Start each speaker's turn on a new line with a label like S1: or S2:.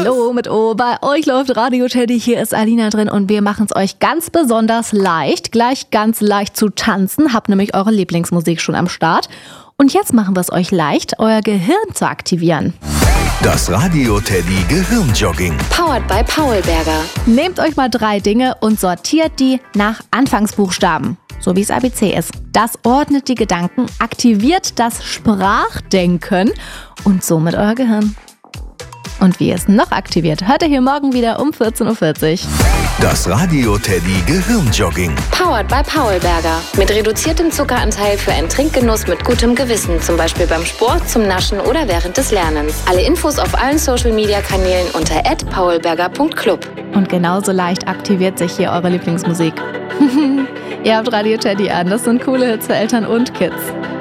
S1: Hallo mit O, bei euch läuft Radio Teddy, hier ist Alina drin und wir machen es euch ganz besonders leicht, gleich ganz leicht zu tanzen, habt nämlich eure Lieblingsmusik schon am Start. Und jetzt machen wir es euch leicht, euer Gehirn zu aktivieren.
S2: Das Radio Teddy Gehirnjogging.
S3: Powered by Paulberger.
S1: Nehmt euch mal 3 Dinge und sortiert die nach Anfangsbuchstaben, so wie es ABC ist. Das ordnet die Gedanken, aktiviert das Sprachdenken und somit euer Gehirn. Und wie es noch aktiviert, hört ihr hier morgen wieder um 14.40 Uhr.
S2: Das Radio Teddy Gehirnjogging.
S3: Powered by Paulberger. Mit reduziertem Zuckeranteil für einen Trinkgenuss mit gutem Gewissen. Zum Beispiel beim Sport, zum Naschen oder während des Lernens. Alle Infos auf allen Social-Media-Kanälen unter @paulberger.club.
S1: Und genauso leicht aktiviert sich hier eure Lieblingsmusik. Ihr habt Radio Teddy an, das sind coole Hits für Eltern und Kids.